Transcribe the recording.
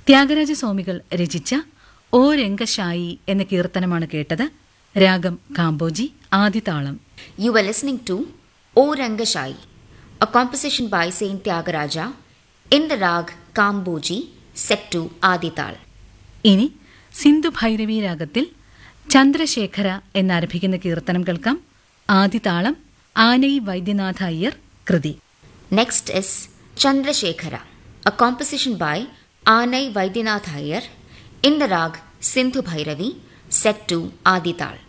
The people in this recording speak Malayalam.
ത്യാഗരാജസ്വാമികൾ രചിച്ച ഓ രംഗശായി എന്ന കീർത്തനമാണ് കേട്ടത്. രാഗം Kambhoji, ആദിതാളം. You were listening to O Rangashai, a composition by Saint Tyagaraja in the rag Kamboji, set to Adital. ഇനി സിന്ധു ഭൈരവി രാഗത്തിൽ ചന്ദ്രശേഖര എന്നാരംഭിക്കുന്ന കീർത്തനം കേൾക്കാം. ആദിതാളം ആനൈ വൈദ്യനാഥ അയ്യർ കൃതി. Next is Chandrasekhara, a composition by Anai Vaidyanath Iyer in the rag Sindhu Bhairavi, set to Adital.